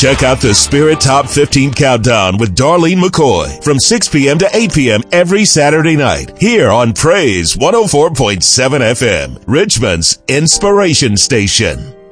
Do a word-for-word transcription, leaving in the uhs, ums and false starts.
Check out the Spirit Top fifteen Countdown with Darlene McCoy from six p.m. to eight p.m. every Saturday night here on Praise one oh four point seven F M, Richmond's inspiration station.